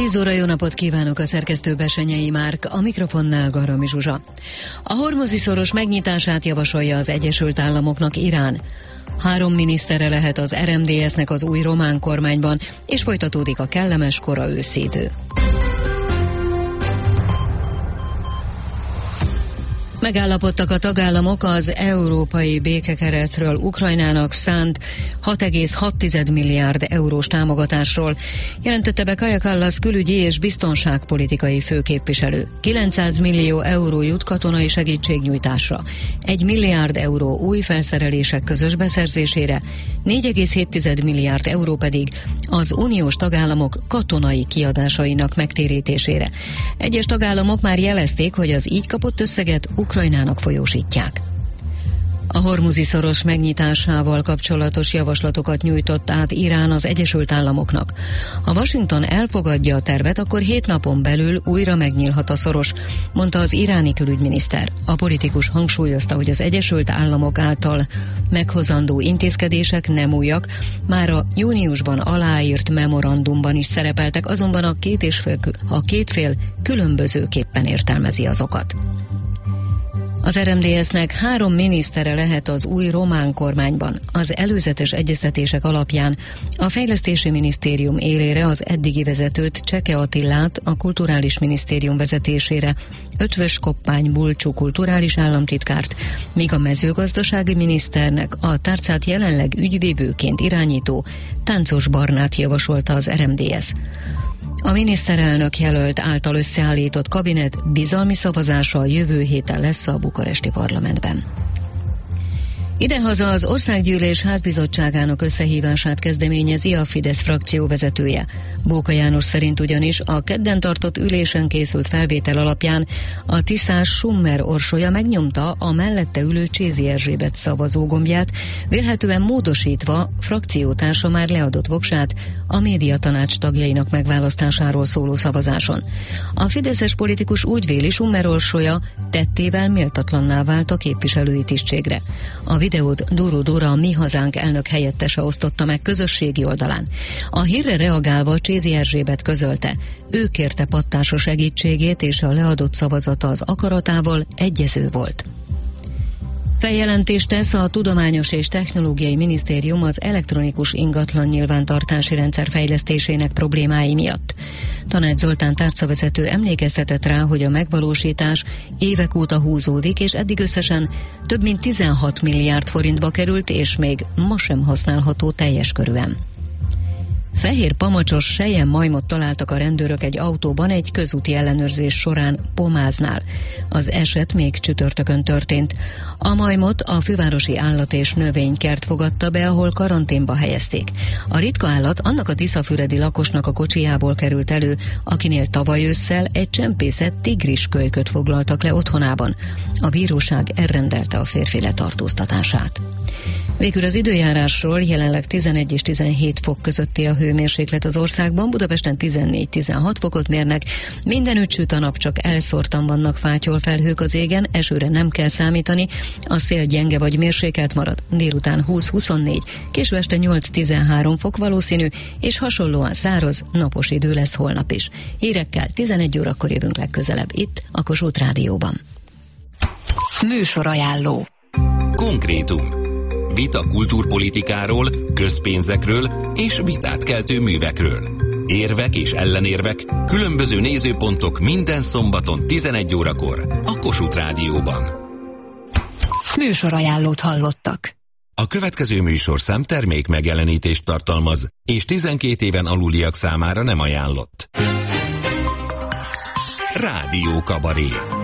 10 óra, jó napot kívánok, a szerkesztő Besenyei Márk, a mikrofonnál Garami Zsuzsa. A Hormuzi-szoros megnyitását javasolja az Egyesült Államoknak Irán. 3 minisztere lehet az RMDS-nek az új román kormányban, és folytatódik a kellemes kora őszidő. Megállapodtak a tagállamok az európai békekeretről Ukrajnának szánt 6,6 milliárd eurós támogatásról, jelentette be Kaja Kallas külügyi és biztonságpolitikai főképviselő. 900 millió euró jut katonai segítségnyújtásra, 1 milliárd euró új felszerelések közös beszerzésére, 4,7 milliárd euró pedig az uniós tagállamok katonai kiadásainak megtérítésére. Egyes tagállamok már jelezték, hogy az így kapott összeget Ukrajnának folyósítják. A Hormuzi-szoros megnyitásával kapcsolatos javaslatokat nyújtott át Irán az Egyesült Államoknak. Ha Washington elfogadja a tervet, akkor 7 napon belül újra megnyílhat a szoros, mondta az iráni külügyminiszter. A politikus hangsúlyozta, hogy az Egyesült Államok által meghozandó intézkedések nem újak, már a júniusban aláírt memorandumban is szerepeltek, azonban a két fél különbözőképpen értelmezi azokat. Az RMDS-nek 3 minisztere lehet az új román kormányban. Az előzetes egyeztetések alapján a Fejlesztési Minisztérium élére az eddigi vezetőt, Cseke Attilát a Kulturális Minisztérium vezetésére, Ötvös Koppány Bulcsú kulturális államtitkárt, míg a mezőgazdasági miniszternek a tárcát jelenleg ügyvívőként irányító Táncos Barnát javasolta az RMDS. A miniszterelnök jelölt által összeállított kabinet bizalmi szavazása a jövő héten lesz a bukaresti parlamentben. Idehaza az Országgyűlés házbizottságának összehívását kezdeményezi a Fidesz frakció vezetője. Bóka János szerint ugyanis a kedden tartott ülésen készült felvétel alapján a tiszás Summer Orsolya megnyomta a mellette ülő Csézi Erzsébet szavazógombját, vélhetően módosítva frakciótársa már leadott voksát a médiatanács tagjainak megválasztásáról szóló szavazáson. A fideszes politikus úgy véli, Summer Orsolya tettével méltatlanná vált a képviselői tisztségre. A videót Dóró Dóra, a Mi Hazánk elnök helyettese osztotta meg közösségi oldalán. A hírre reagálva Csézi Erzsébet közölte, ő kérte Pattársa segítségét, és a leadott szavazata az akaratával egyező volt. Feljelentést tesz a Tudományos és Technológiai Minisztérium az elektronikus ingatlan nyilvántartási rendszer fejlesztésének problémái miatt. Tanács Zoltán tárcavezető emlékeztetett rá, hogy a megvalósítás évek óta húzódik, és eddig összesen több mint 16 milliárd forintba került, és még ma sem használható teljes körűen. Fehér pamacsos selyemmajmot találtak a rendőrök egy autóban egy közúti ellenőrzés során Pomáznál. Az eset még csütörtökön történt. A majmot a fővárosi állat- és növénykert fogadta be, ahol karanténba helyezték. A ritka állat annak a tiszafüredi lakosnak a kocsijából került elő, akinél tavaly ősszel egy csempészett tigriskölyköt foglaltak le otthonában. A bíróság elrendelte a férfi letartóztatását. Végül az időjárásról: jelenleg 11 és 17 fok közötti a hőmérséklet az országban, Budapesten 14-16 fokot mérnek, mindenütt süt a nap, csak elszórtan vannak fátyolfelhők az égen, esőre nem kell számítani, a szél gyenge vagy mérsékelt marad, délután 20-24, késő este 8-13 fok valószínű, és hasonlóan száraz, napos idő lesz holnap is. Hírekkel 11 órakor jövünk legközelebb itt, a Kossuth Rádióban. Műsorajánló. Konkrétum. Vita kultúrpolitikáról, közpénzekről és vitát keltő művekről. Érvek és ellenérvek, különböző nézőpontok minden szombaton 11 órakor a Kossuth Rádióban. Műsorajánlót hallottak. A következő műsorszám termék megjelenítést tartalmaz, és 12 éven aluliak számára nem ajánlott. Rádió kabaré.